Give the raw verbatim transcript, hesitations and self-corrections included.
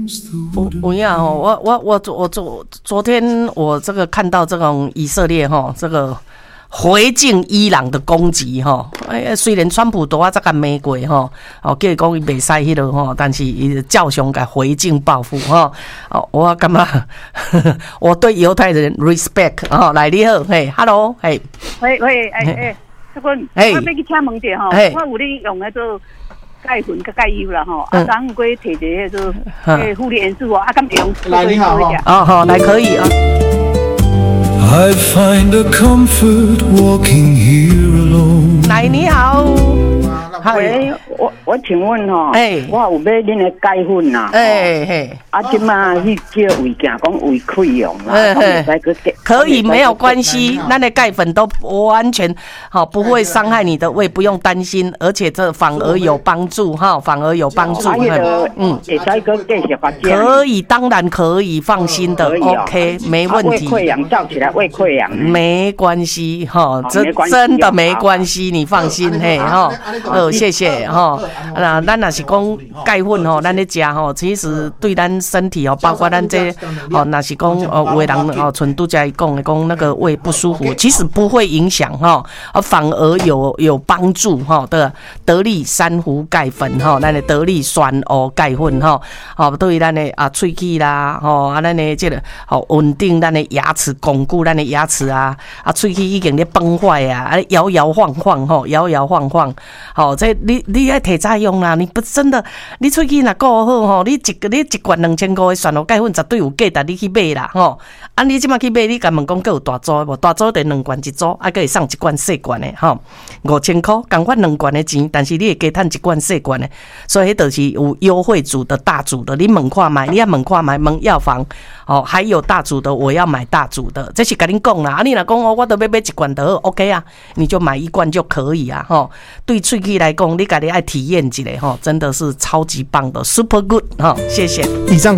我我呀哦，我我我我昨昨天我这个看到这种以色列哈，这个回敬伊朗的攻击哈，哎，虽然川普都啊这个美国哈，哦，叫伊讲伊袂使迄落哈，但是伊照常甲回敬报复哈。哦，我感觉我对犹太人 respect 哦，来你好，嘿 ，hello， 嘿， 喂喂，哎哎，这个我要去请问者吼，我有咧用迄做钙粉甲钙油啦吼，啊，昨过摕一个迄做诶负离元素哦，啊，敢用？ 来你好哦， 哦好，来可以啊。 I find a comfort walking here alone. 来，你好。 喂，我我请问吼，哎，我有买恁的钙粉呐，哎嘿，啊，即马去叫胃镜讲胃溃疡啦， 可以没有关系，那的钙粉都完全好，不会伤害你的胃，不用担心，而且这反而有帮助哈，反而有帮助。 嗯，会使个继续发展。 可以，当然可以，放心的 ，OK， 没问题。 胃溃疡照起来胃溃疡， 没关系哈，这真的没关系，你放心嘿哈。呃，谢谢哈。那咱若是讲钙粉吼，咱咧食吼，其实对咱身体哦，包括咱这哦，若是讲哦，有的人哦，像拄才讲的讲那个胃不舒服，其实不会影响哈，反而有有帮助哈的得力珊瑚钙粉哈，咱的得力酸蚵钙粉哈，哦，对咱的啊喙齿啦，吼啊，咱的这个哦稳定咱的牙齿，巩固咱的牙齿啊，啊喙齿已经咧崩坏啊，啊摇摇晃晃吼，摇摇晃晃，吼这你你爱提早用啦，你不真的，你喙齿若顾好吼，你一个你一罐两千块的酸蚵钙粉绝对有价值，你去买啦吼。啊，你即马去买，你甲问讲，佮有大组无？大组得两罐一组，啊，佮会送一罐细罐的吼，五千块，共款两罐的钱，但是你会加赚一罐细罐的，所以迄就是有优惠组的、大组的，你问看买，你要问看买，问药房哦，还有大组的，我要买大组的，这是甲恁讲啦。啊，你若讲哦，我都要买一罐的 ，OK 啊，你就买一罐就可以啊，吼。对喙齿来讲，你家己爱体验一下吼，真的是超级棒的 ，super good 哈，谢谢。 以上。